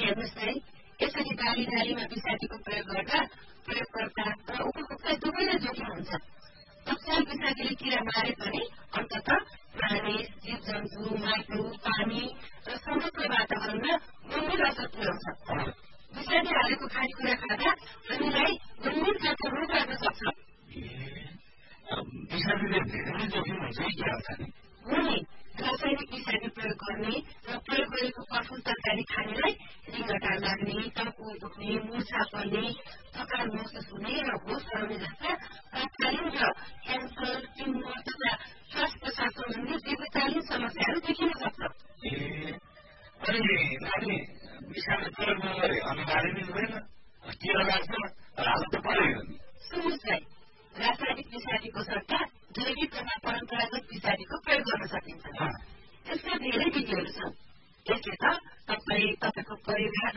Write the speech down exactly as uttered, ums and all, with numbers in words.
हेर्नुहोस् है, यसरी बाली डालीमा विषादीको प्रयोग गर्दा प्रयोगकर्ता र उपभोक्ता दुवैलाई जोखिम हुन्छ। तत्काल विषादीले किरा मारे पनि अन्ततः मानिस, जीव जन्तु, माटो, पानी र समग्र वातावरणमा गम्भीर असर पुर्याउन सक्छ। विषादी हालेको खानेकुरा खाँदा हामीलाई गम्भीर खालको रोग लाग्न सक्छ। विषादीले धेरै जोखिम हुन्छ के अर्थ नि? हो नि, रासायनिक विषादी प्रयोग गर्ने र प्रयोग गरेको कठोर तरकारी खानेलाई रिङ्गटा लाग्ने, टाउको दुख्ने, मुर्छा पर्ने, थकान महसुस हुने र होस हराउने जस्ता तात्कालीन र क्यान्सर, ट्युमर तथा श्वास प्रश्वास सम्बन्धी दीर्घकालीन समस्याहरू देखिन सक्छ। अनि नानी विषादी प्रयोग नगरे अनिवार्य नै हुँदैन, किरा लाग्छ, हाल्नु त पऱ्यो नि। सुन्नुहोस् है, रासायनिक विषादीको सट्टा जैविक तथा परम्परागत विषादीको प्रयोग गर्न सकिन्छ। यसका धेरै विधिहरू छन्। यसले त तपाईँ, तपाईँको परिवार